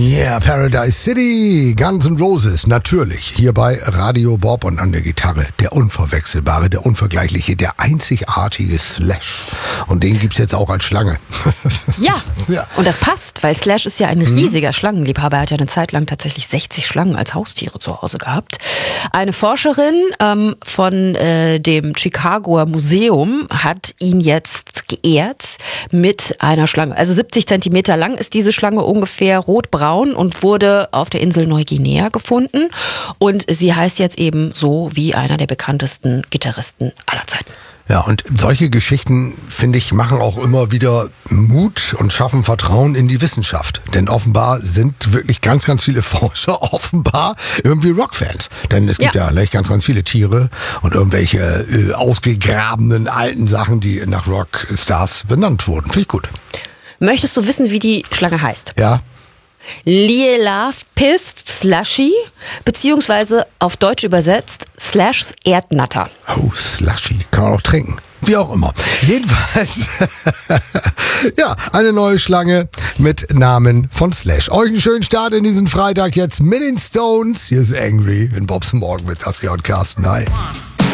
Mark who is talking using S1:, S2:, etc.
S1: Yeah, Paradise City, Guns N' Roses, natürlich. Hier bei Radio Bob und an der Gitarre der unverwechselbare, der unvergleichliche, der einzigartige Slash. Und den gibt's jetzt auch als Schlange.
S2: Ja, und das passt, weil Slash ist ja ein riesiger Schlangenliebhaber. Er hat ja eine Zeit lang tatsächlich 60 Schlangen als Haustiere zu Hause gehabt. Eine Forscherin von dem Chicagoer Museum hat ihn jetzt geehrt mit einer Schlange. Also 70 Zentimeter lang ist diese Schlange ungefähr, rotbraun und wurde auf der Insel Neuguinea gefunden. Und sie heißt jetzt eben so wie einer der bekanntesten Gitarristen aller Zeiten.
S1: Ja, und solche Geschichten, finde ich, machen auch immer wieder Mut und schaffen Vertrauen in die Wissenschaft. Denn offenbar sind wirklich ganz, ganz viele Forscher offenbar irgendwie Rockfans. Denn es gibt ja ganz, ganz viele Tiere und irgendwelche ausgegrabenen alten Sachen, die nach Rockstars benannt wurden. Finde ich gut.
S2: Möchtest du wissen, wie die Schlange heißt?
S1: Ja.
S2: Lielafpist Slushy, beziehungsweise auf Deutsch übersetzt Slashs Erdnatter.
S1: Oh, Slushy. Kann man auch trinken. Wie auch immer. Jedenfalls, ja, eine neue Schlange mit Namen von Slash. Euch einen schönen Start in diesen Freitag jetzt mit den Stones. Hier ist Angry in Bobs Morgen mit Saskia und Carsten. Hi.